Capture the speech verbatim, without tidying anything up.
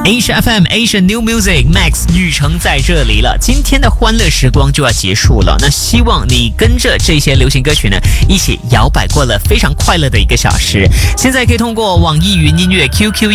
Asia F M Asian New Music Max 雨橙在这里了，今天的欢乐时光就要结束了。那希望你跟着这些流行歌曲呢，一起摇摆过了非常快乐的一个小时。现在可以通过网易云音乐、Q Q